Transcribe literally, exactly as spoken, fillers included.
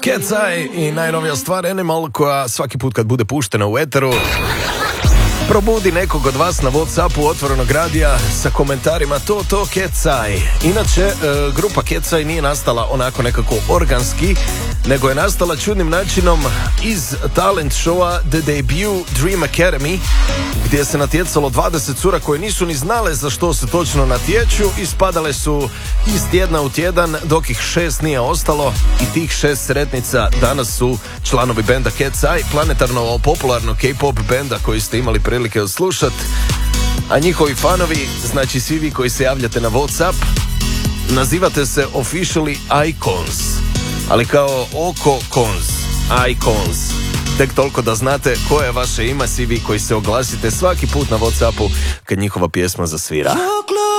Cat's Eye i najnovija stvar Animal, koja svaki put kad bude puštena u eteru probudi nekog od vas na WhatsAppu Otvorenog radija sa komentarima to, to, Cat's Eye. Inače, e, grupa Cat's Eye nije nastala onako nekako organski, nego je nastala čudnim načinom iz talent showa The Debut Dream Academy, gdje se natjecalo dvadeset cura koje nisu ni znale za što se točno natječu i spadale su iz tjedna u tjedan, dok ih šest nije ostalo, i tih šest sretnica danas su članovi benda Cat's Eye, planetarno popularno K-pop benda koji ste imali prilike odslušat. A njihovi fanovi, znači svi vi koji se javljate na WhatsApp, nazivate se officially Icons, ali kao oko cons, Icons. Tek toliko da znate koje je vaše ime, svi vi koji se oglasite svaki put na WhatsAppu kad njihova pjesma zasvira.